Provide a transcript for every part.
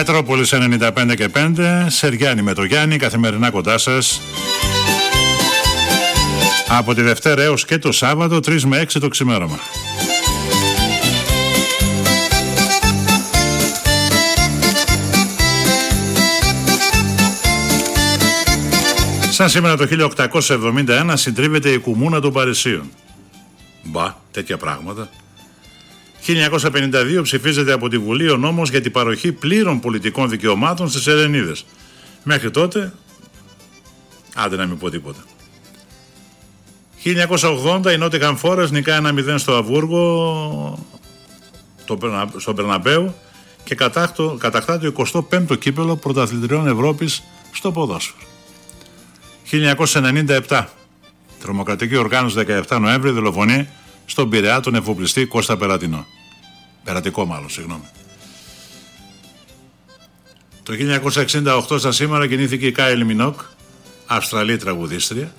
Μετρόπολης 95 και 5, Σεριάννη με το Γιάννη, καθημερινά κοντά σας. Από τη Δευτέρα έως και το Σάββατο, 3 με 6 το ξημέρωμα. Σαν σήμερα το 1871 συντρίβεται η Κουμούνα των Παρισίων. Μπα, τέτοια πράγματα. 1952 ψηφίζεται από τη Βουλή ο νόμος για την παροχή πλήρων πολιτικών δικαιωμάτων στις Ελληνίδες. Μέχρι τότε, άντε να μην πω τίποτα. 1980 η Νότιχαμ Φόρεστ νικά 1-0 στο Αβούργο, στο Μπερναμπέου, και κατακτά το 25ο κύπελο πρωταθλητριών Ευρώπης στο ποδόσφαιρο. 1997 τρομοκρατική οργάνωση 17 Νοέμβρη δολοφονεί στον Πειραιά τον εφοπλιστή Κώστα Περατικό. Το 1968 στα σήμερα γεννήθηκε η Κάιλι Μινόκ, Αυστραλή τραγουδίστρια.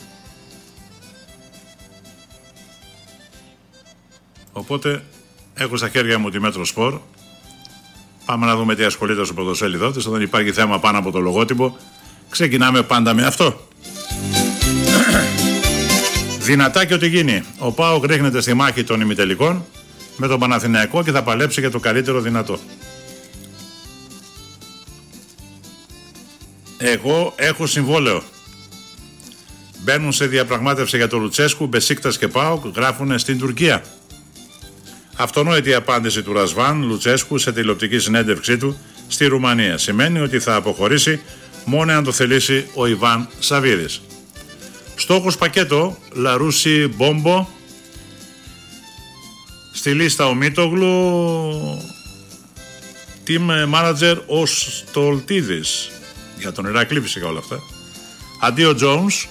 Οπότε έχω στα χέρια μου τη Μέτρο Σπορ. Πάμε να δούμε τι ασχολείται στο πρωτοσέλιδό της. Όταν υπάρχει θέμα πάνω από το λογότυπο, ξεκινάμε πάντα με αυτό. Δυνατά και ό,τι γίνει. Ο ΠΑΟΚ ρίχνεται στη μάχη των ημιτελικών με τον Παναθηναϊκό και θα παλέψει για το καλύτερο δυνατό. Εγώ έχω συμβόλαιο. Μπαίνουν σε διαπραγμάτευση για το Λουτσέσκου, Μπεσίκτας και ΠΑΟΚ, γράφουν στην Τουρκία. Αυτονόητη η απάντηση του Ρασβάν Λουτσέσκου σε τηλεοπτική συνέντευξή του στη Ρουμανία. Σημαίνει ότι θα αποχωρήσει μόνο αν το θελήσει ο Ιβάν Σαββίδης. Στόχος πακέτο, Λαρούσι Μπόμπο, στη λίστα ο Μίτογλου, team manager ο Στολτίδης, για τον Ηρακλή φυσικά όλα αυτά. Αντί ο Τζόουνς,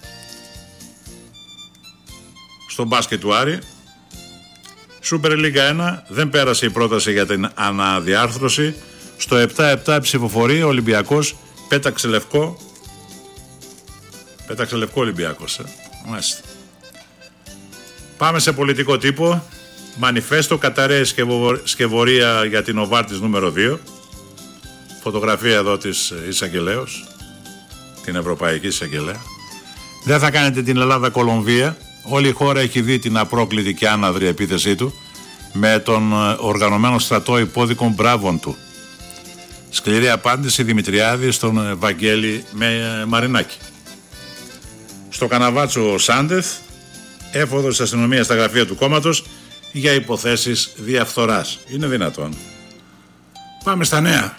στο μπάσκετ του Άρη. Σούπερ Λίγκα 1, δεν πέρασε η πρόταση για την αναδιάρθρωση. Στο 7-7 ψηφοφορία ο Ολυμπιακός πέταξε λευκό. Πέταξε λευκό Ολυμπιακός. Μάλιστα. Πάμε σε πολιτικό τύπο. Μανιφέστο, καταραίει σκευωρία για την Οβάρτης νούμερο 2. Φωτογραφία εδώ της εισαγγελέως, την Ευρωπαϊκή Εισαγγελέα. Δεν θα κάνετε την Ελλάδα Κολομβία. Όλη η χώρα έχει δει την απρόκλητη και άναδρη επίθεσή του με τον οργανωμένο στρατό υπόδικων μπράβων του. Σκληρή απάντηση Δημητριάδη στον Βαγγέλη Μαρινάκη. Στο Καναβάτσο Σάντεθ, έφοδος της αστυνομίας στα γραφεία του κόμματος για υποθέσεις διαφθοράς. Είναι δυνατόν? Πάμε στα νέα.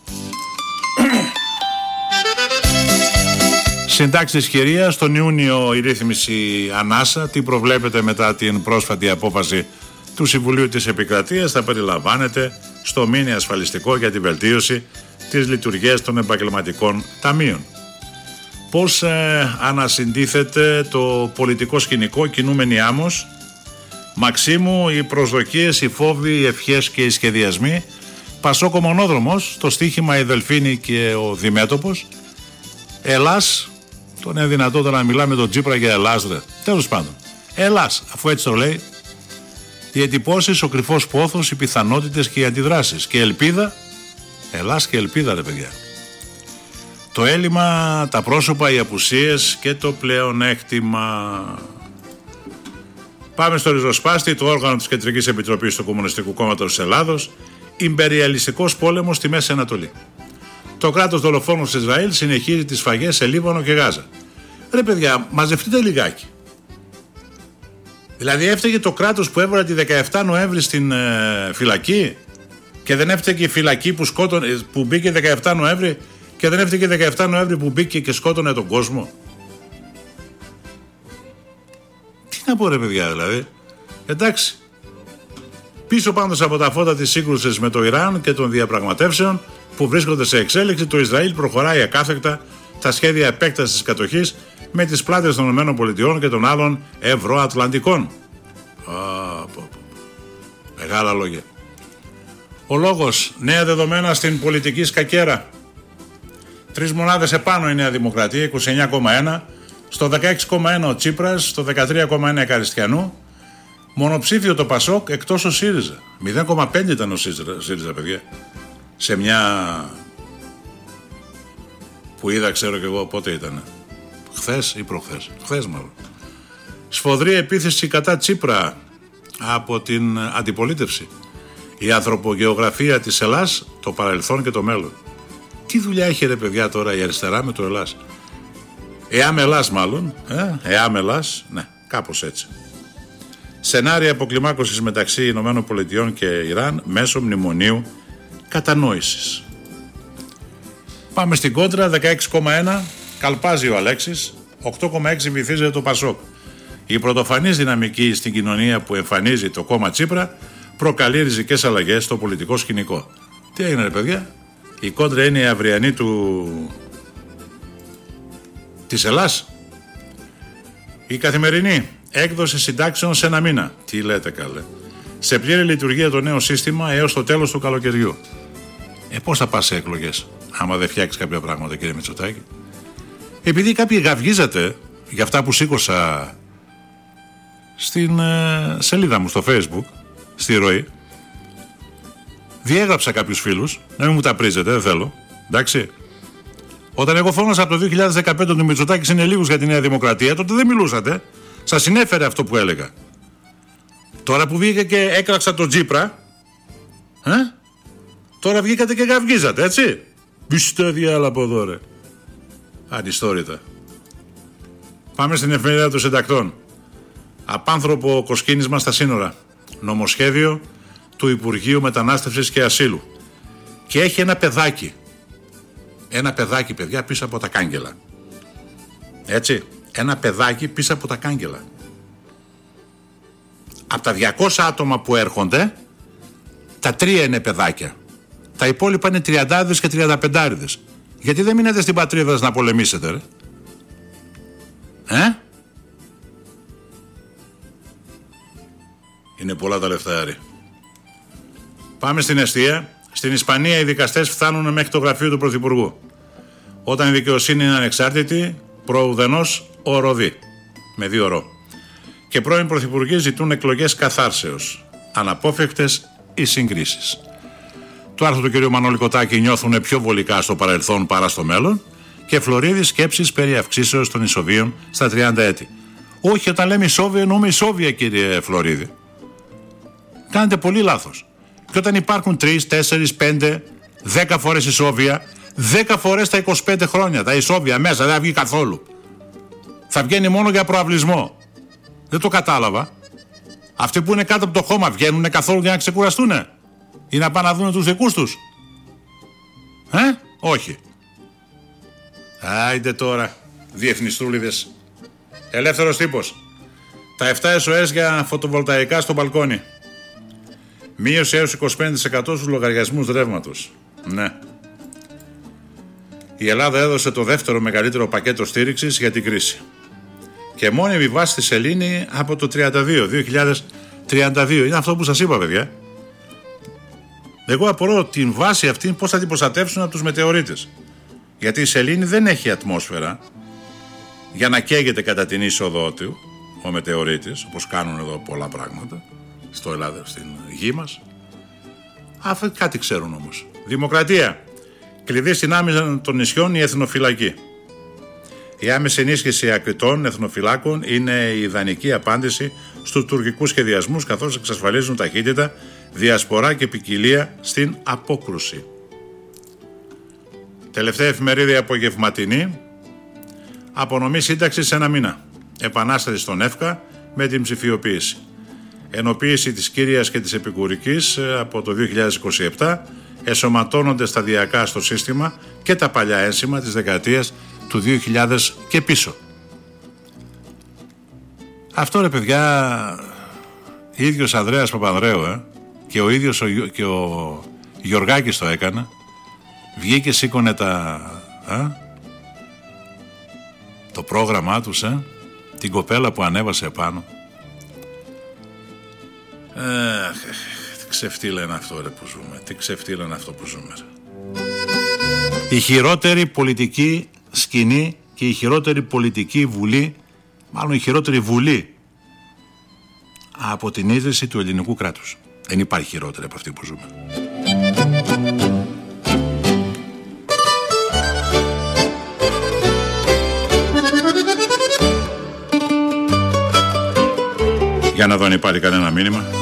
Συντάξει ισχυρία, στον Ιούνιο η ρύθμιση ανάσα. Τι προβλέπεται μετά την πρόσφατη απόφαση του Συμβουλίου της Επικρατείας θα περιλαμβάνεται στο μήνυ ασφαλιστικό για τη βελτίωση της λειτουργίας των επαγγελματικών ταμείων. Πώς ανασυντίθεται το πολιτικό σκηνικό, κινούμενη άμμος. Μαξίμου, οι προσδοκίες, οι φόβοι, οι ευχές και οι σχεδιασμοί. Πασόκο Μονόδρομος, το στοίχημα η Δελφίνη και ο Δημέτωπος. Ελλάς, τον είναι δυνατό τώρα να μιλάμε τον Τσίπρα για Ελλάς, ρε. Τέλος πάντων. Ελλάς, αφού έτσι το λέει. Οι εντυπώσεις, ο κρυφός πόθος, οι πιθανότητες και οι αντιδράσεις. Και ελπίδα. Ελλάς και ελπίδα, ρε παιδιά. Το έλλειμμα, τα πρόσωπα, οι απουσίες και το πλεονέκτημα. Πάμε στο ριζοσπάστη, το όργανο της Κεντρικής Επιτροπής του Κομμουνιστικού Κόμματος της Ελλάδος. Ιμπεριαλιστικός πόλεμος στη Μέση Ανατολή. Το κράτος δολοφόνος της Ισραήλ συνεχίζει τις σφαγές σε Λίβανο και Γάζα. Ρε παιδιά, μαζευτείτε λιγάκι. Δηλαδή έφταιγε το κράτος που έβαλε τη 17 Νοέμβρη στην φυλακή και δεν έφταιγε η φυλακή που μπήκε 17 Νοέμβρη και δεν έφταιγε 17 Νοέμβρη που μπήκε και σκότωνε τον κόσμο. Τι να πω ρε παιδιά δηλαδή. Εντάξει. Πίσω πάντως από τα φώτα της σύγκρουσης με το Ιράν και των διαπραγματεύσεων που βρίσκονται σε εξέλιξη, το Ισραήλ προχωράει ακάθεκτα τα σχέδια επέκτασης της κατοχής με τις πλάτες των ΗΠΑ και των άλλων ευρωατλαντικών. Μεγάλα λόγια. Ο λόγος, νέα δεδομένα στην πολιτική σκακέρα. 3 μονάδες επάνω η Νέα Δημοκρατία, 29,1. Στο 16,1 ο Τσίπρας, στο 13,1 η Καριστιανού. Μονοψήφιο το Πασόκ, εκτός ο ΣΥΡΙΖΑ. 0,5 ήταν ο ΣΥΡΙΖΑ, παιδιά. σε μια που είδα, ξέρω και εγώ πότε ήταν, χθες ή προχθές, χθες μάλλον, σφοδρή επίθεση κατά Τσίπρα από την αντιπολίτευση. Η ανθρωπογεωγραφία της Ελλάς, το παρελθόν και το μέλλον. Τι δουλειά έχει ρε παιδιά τώρα η αριστερά με το Ελλάς? ΕΑΜ Ελλάς μάλλον, ΕΑΜ Ελλάς, ναι, κάπως έτσι. Σενάρια αποκλιμάκωσης μεταξύ Ηνωμένων Πολιτειών και Ιράν μέσω μνημονίου κατανόησης. Πάμε στην κόντρα, 16,1 καλπάζει ο Αλέξης, 8,6 βυθίζεται το Πασόκ. Η πρωτοφανής δυναμική στην κοινωνία που εμφανίζει το κόμμα Τσίπρα προκαλεί ριζικές αλλαγές στο πολιτικό σκηνικό. Τι έγινε ρε παιδιά? Η κόντρα είναι η αυριανή της Ελλάς. Η καθημερινή έκδοση συντάξεων σε ένα μήνα. Τι λέτε καλέ? Σε πλήρη λειτουργία το νέο σύστημα έως το τέλος του καλοκαιριού. Πώς θα πας σε εκλογές άμα δεν φτιάξεις κάποια πράγματα, κύριε Μητσοτάκη? Επειδή κάποιοι γαυγίζατε για αυτά που σήκωσα στην σελίδα μου στο Facebook, στη ροή, διέγραψα κάποιους φίλους, να μην μου τα πρίζετε, δεν θέλω, εντάξει. Όταν εγώ φώνασα από το 2015 του Μητσοτάκη είναι λίγους για τη Νέα Δημοκρατία, τότε δεν μιλούσατε. Σας συνέφερε αυτό που έλεγα. Τώρα που βγήκα και έκραξα τον Τσίπρα, τώρα βγήκατε και γαυγίζατε, έτσι. Πιστό διάλα από εδώ ρε. Ανιστόρητα. Πάμε στην εφημερίδα των συντακτών. Απάνθρωπο κοσκίνισμα στα σύνορα. Νομοσχέδιο του Υπουργείου Μετανάστευσης και Ασύλου. Και έχει ένα παιδάκι. Ένα παιδάκι, παιδιά, πίσω από τα κάγκελα. Έτσι. Ένα παιδάκι πίσω από τα κάγκελα. Από τα 200 άτομα που έρχονται, τα 3 είναι παιδάκια. Τα υπόλοιπα είναι 30 και 35. Γιατί δεν μείνετε στην πατρίδα σας να πολεμήσετε, ρε? Είναι πολλά τα λεφτά, ρε. Πάμε στην εστία. Στην Ισπανία οι δικαστές φτάνουν μέχρι το γραφείο του Πρωθυπουργού. Όταν η δικαιοσύνη είναι ανεξάρτητη, προουδενός οροδεί. Με 2 ρο. Και πρώην πρωθυπουργοί ζητούν εκλογές καθάρσεως. Αναπόφευκτες οι συγκρίσεις. Το άρθρο του κ. Μανώλη Κοτάκη νιώθουν πιο βολικά στο παρελθόν παρά στο μέλλον και Φλωρίδη σκέψεις περί αυξήσεως των ισοβίων στα 30 έτη. Όχι, όταν λέμε ισόβια εννοούμε ισόβια, κύριε Φλωρίδη. Κάνετε πολύ λάθος. Και όταν υπάρχουν 3, 4, 5, 10 φορές ισόβια, 10 φορές τα 25 χρόνια τα ισόβια μέσα δεν θα βγει καθόλου. Θα βγαίνει μόνο για προαυλισμό. Δεν το κατάλαβα. Αυτοί που είναι κάτω από το χώμα βγαίνουν καθόλου για να ξεκουραστούνε ή να πάνε να δουν τους δικούς τους? Όχι. Άιντε τώρα, διεθνιστρούλιδες. Ελεύθερος τύπος. Τα 7 SOS για φωτοβολταϊκά στο μπαλκόνι. Μείωση έως 25% στους λογαριασμούς ρεύματος. Ναι. Η Ελλάδα έδωσε το δεύτερο μεγαλύτερο πακέτο στήριξης για την κρίση. Και μόνιμη βάση στη σελήνη από το 2032. Είναι αυτό που σας είπα, παιδιά. Εγώ απορώ την βάση αυτή πώς θα την προστατεύσουν από τους μετεωρίτες. Γιατί η σελήνη δεν έχει ατμόσφαιρα για να καίγεται κατά την είσοδό του ο μετεωρίτης, όπως κάνουν εδώ πολλά πράγματα στο Ελλάδα, στην γη μας. Αυτοί κάτι ξέρουν όμως. Δημοκρατία. Κλειδί στην άμυνα των νησιών η εθνοφυλακή. Η άμεση ενίσχυση ακριτών εθνοφυλάκων είναι η ιδανική απάντηση στους τουρκικούς σχεδιασμούς, καθώς εξασφαλίζουν ταχύτητα, διασπορά και ποικιλία στην απόκρουση. Τελευταία εφημερίδα απογευματινή. Απονομή σύνταξη σε 1 μήνα. Επανάσταση στον ΕΦΚΑ με την ψηφιοποίηση. Ενοποίηση της κύριας και της επικουρικής από το 2027. Εσωματώνονται σταδιακά στο σύστημα και τα παλιά ένσημα της δεκαετίας του 2000 και πίσω. Αυτό, ρε παιδιά, ίδιος Ανδρέας Παπανδρέου και ο ίδιος και ο Γιωργάκης το έκανε. Βγήκε, σήκωνε το πρόγραμμά τους, την κοπέλα που ανέβασε επάνω. Τι ξεφτύλα είναι αυτό, ρε, που ζούμε. Τι ξεφτύλα είναι αυτό που ζούμε. Η χειρότερη πολιτική σκηνή και η χειρότερη πολιτική βουλή, μάλλον η χειρότερη βουλή από την ίδρυση του ελληνικού κράτους. Δεν υπάρχει χειρότερη από αυτή που ζούμε. Για να δω αν υπάρχει κανένα μήνυμα.